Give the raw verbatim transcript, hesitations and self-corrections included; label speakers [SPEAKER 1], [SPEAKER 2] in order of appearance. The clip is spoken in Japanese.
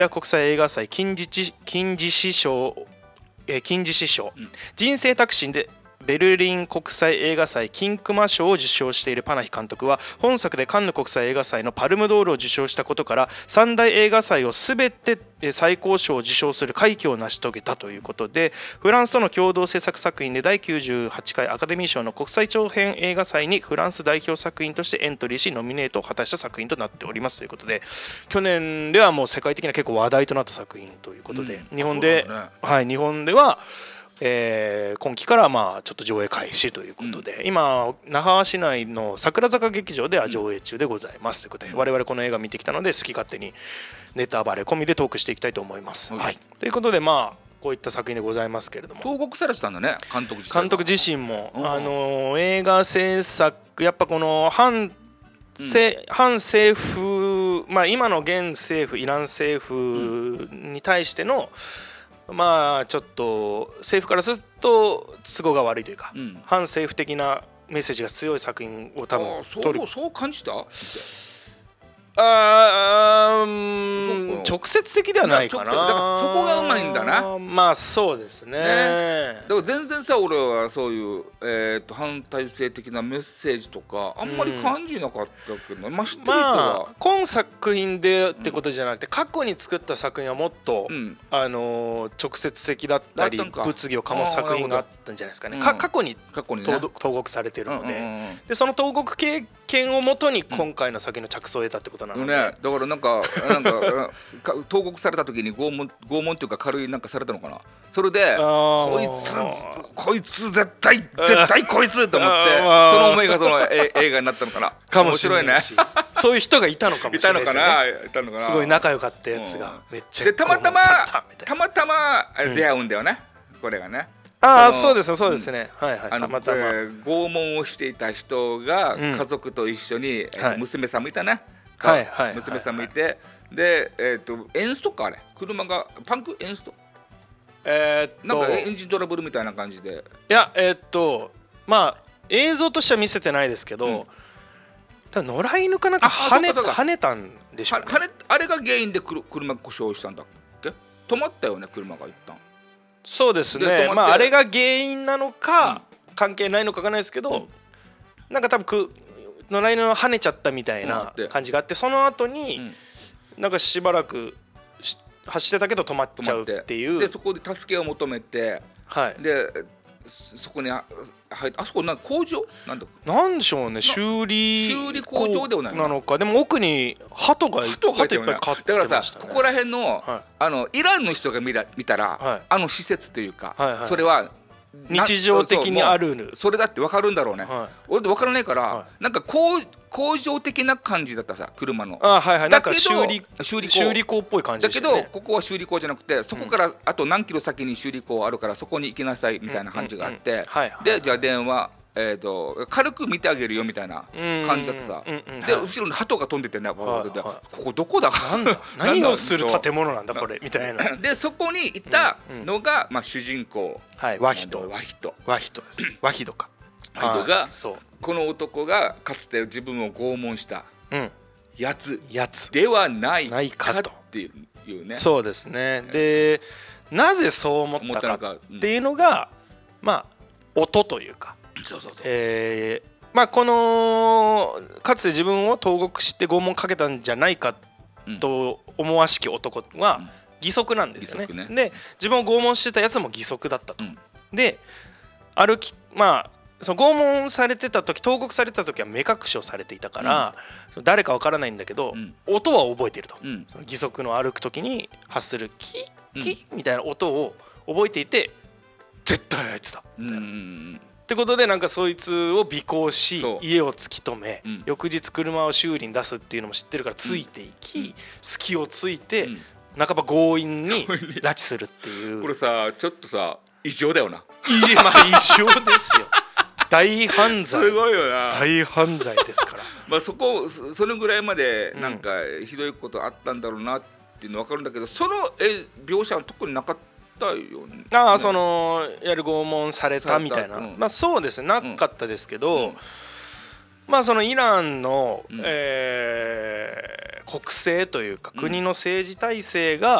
[SPEAKER 1] 国際映画祭金獅金獅子賞、えー、金獅子賞、うん、人生タクシーでベルリン国際映画祭金熊賞を受賞しているパナヒ監督は、本作でカンヌ国際映画祭のパルムドールを受賞したことから三大映画祭をすべて最高賞を受賞する快挙を成し遂げたということで、フランスとの共同制作作品でだいきゅうじゅうはちかいアカデミー賞の国際長編映画祭にフランス代表作品としてエントリーしノミネートを果たした作品となっておりますということで、去年ではもう世界的には結構話題となった作品ということで、うん、日本で、ね、はい、日本ではえー、今期からまあちょっと上映開始ということで、うん、今那覇市内の桜坂劇場では上映中でございますということで、うん、我々この映画見てきたので好き勝手にネタバレ込みでトークしていきたいと思います、うん、はい、ということでまあこういった作品でございますけれども、
[SPEAKER 2] 投獄されてたんだね、監督自身
[SPEAKER 1] 監督自身も、あのー、映画制作やっぱこの反せ、うん、反政府、まあ、今の現政府イラン政府に対しての、うん、まあちょっと政府からすると都合が悪いというか、うん、反政府的なメッセージが強い作品を多分
[SPEAKER 2] 撮る。そう、そう感じた？
[SPEAKER 1] あー、直接的ではないかな。だから
[SPEAKER 2] そこがうまいんだな。
[SPEAKER 1] まあそうですね。ね、
[SPEAKER 2] だから全然さ、俺はそういう、えー、と反体制的なメッセージとかあんまり感じなかったけど、うん、まあ知ってる人は、
[SPEAKER 1] まあ、今作品でってことじゃなくて、うん、過去に作った作品はもっと、うん、あのー、直接的だったり物議を醸す作品があったんじゃないですかね。か過去に投獄されているので、うんうんうん、でその投獄経験をもとに今回の作品の着想を得たってことなので、
[SPEAKER 2] うんね、だからなんかなんか投獄された時に拷問拷問っていうか軽いなんかされたのかな。それでこいつこいつ絶対絶対こいつと思ってその思いがその映画になったのかな。
[SPEAKER 1] かもしれないし、そういう人がいたのかもしれないですよね。
[SPEAKER 2] いたのかな。
[SPEAKER 1] すごい仲良かったやつがめっちゃ
[SPEAKER 2] でたまたまたまたま出会うんだよね、うん、これがね。
[SPEAKER 1] ああそうですそうですね、うん、はいはい、たまたま、え
[SPEAKER 2] ー、拷問をしていた人が家族と一緒に、うん、えー、娘さんもいたね、
[SPEAKER 1] はいはい、
[SPEAKER 2] 娘さんもいて、はいはい、で、えー、とエンストかあれ車がパンクエンスト、
[SPEAKER 1] えー、っと
[SPEAKER 2] なんかエンジントラブルみたいな感じで、
[SPEAKER 1] いやえー、っとまあ映像としては見せてないですけど、うん、ただ野良犬かなんか跳ね跳ねたんでしょうね。
[SPEAKER 2] ははね、あれが原因で車故障したんだっけ。止まったよね車が一旦。
[SPEAKER 1] そうですね、まああれが原因なのか、うん、関係ないのかわからないですけど、うん、なんか多分く野良犬の跳ねちゃったみたいな感じがあって、その後に、うん、なんかしばらく走ってたけど止まっちゃうっていう。
[SPEAKER 2] でそこで助けを求めて、はい、でそこに入って、あそこなんか工場なんだ
[SPEAKER 1] なんでしょうね、修理
[SPEAKER 2] 修理工場ではない
[SPEAKER 1] なのか。でも奥に鳩が鳩いっぱい飼ってましたね。
[SPEAKER 2] だからさ、ここら辺の、はい、あのイランの人が見た、見たら、はい、あの施設というか、はいはい、それは
[SPEAKER 1] 日常的にある、
[SPEAKER 2] それだって分かるんだろうね、はい、俺って分からないから、はい、なんか工工場的な感じだったさ車の。
[SPEAKER 1] あ、はいはい、
[SPEAKER 2] だけど
[SPEAKER 1] 修理修理工修理工っぽい感じでしたね。
[SPEAKER 2] だけどここは修理工じゃなくて、そこからあと何キロ先に修理工あるからそこに行きなさいみたいな感じがあって、でじゃあ電話、えー、と軽く見てあげるよみたいな感じだったさ、うんうん、で後ろに鳩が飛んでてね、はいはい、ここどこだか
[SPEAKER 1] なんだ何をする建物なんだこれみたいな。
[SPEAKER 2] でそこにいたのが、まあ、主人公、
[SPEAKER 1] はい、ワヒド
[SPEAKER 2] ワヒド
[SPEAKER 1] ワヒドですワヒドか
[SPEAKER 2] ワヒドが、そうこの男がかつて自分を拷問したやつではないかっていうね。
[SPEAKER 1] そうですね。でなぜそう思ったかっていうのが、まあ音というか、
[SPEAKER 2] そうそうそう、
[SPEAKER 1] えーまあ、このかつて自分を投獄して拷問かけたんじゃないかと思わしき男は義足なんですよね。ねで自分を拷問してたやつも義足だったと、うん、で歩きまあその拷問されてた時投獄されてた時は目隠しをされていたから、うん、その誰かわからないんだけど、うん、音は覚えていると、うん、その義足の歩く時に発するキッキッみたいな音を覚えていて、絶対あいつだみたいな、うん、ってことでなんかそいつを尾行し家を突き止め、うん、翌日車を修理に出すっていうのも知ってるからついていき、うん、隙をついて、うん、半ば強引に拉致するっていう
[SPEAKER 2] これさちょっとさ異常だよな。
[SPEAKER 1] いやまあ異常ですよ大犯罪
[SPEAKER 2] すごいよな。
[SPEAKER 1] 大犯罪ですから
[SPEAKER 2] まあそこそれぐらいまでなんかひどいことあったんだろうなっていうの分かるんだけど、そのえ描写は特になかったよね。
[SPEAKER 1] ああそのやる拷問されたみたいな、うん、まあそうですねなかったですけど、うんうん、 まあそのイランの、うん、えー、国政というか国の政治体制が